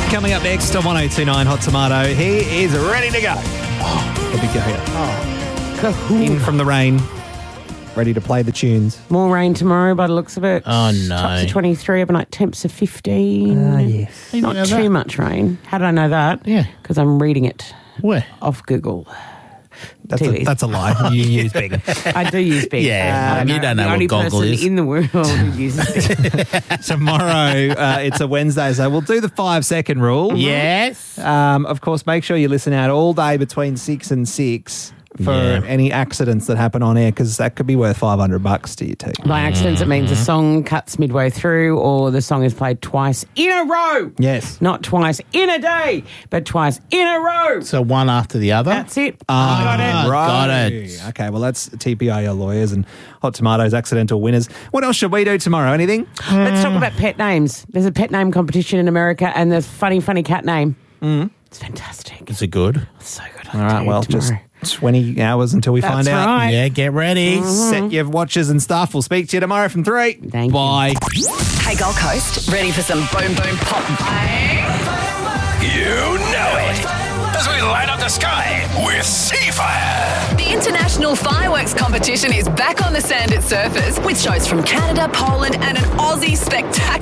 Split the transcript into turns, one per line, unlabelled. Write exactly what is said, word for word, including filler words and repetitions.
Coming up next on one oh two nine Hot Tomato, he is ready to go. Oh, there we go here.
Oh.
In from the rain, ready to play the tunes.
More rain tomorrow by the looks of it.
Oh, no.
Tops of twenty-three, overnight temps of fifteen.
Ah, yes.
Not
know
too
that?
much rain. How did I know that?
Yeah.
Because I'm reading it
Where?
off Google.
That's
T
a,
Vs.
that's a lie. You use Bing.
I do use Bing.
Yeah,
Uh, I'm
you don't know
the
what
only
Goggle
person
is.
in the world who uses Bing.
Tomorrow, uh, it's a Wednesday, so we'll do the five-second rule.
Yes.
Um, of course, make sure you listen out all day between six and six for
Yeah.
any accidents that happen on air, because that could be worth five hundred bucks to you too.
By accidents, it means the song cuts midway through or the song is played twice in a row.
Yes.
Not twice in a day, but twice in a row.
So one after the other?
That's it.
Ah,
I got it.
right.
Got it.
Okay, well, that's T P I, your lawyers, and Hot Tomatoes accidental winners. What else should we do tomorrow? Anything?
Let's talk about pet names. There's a pet name competition in America and there's funny, funny cat name. Mm. It's fantastic.
Is it good?
It's so good.
All right, well, just twenty hours until we
That's
find out.
right.
Yeah, get ready.
Set your watches and stuff. We'll speak to you tomorrow from three.
Thank you.
Bye.
Hey, Gold Coast, ready for some boom, boom, pop, bang?
You know it. As we light up the sky with Seafire.
The International Fireworks Competition is back on the sand at Surfers with shows from Canada, Poland, and an Aussie spectacular.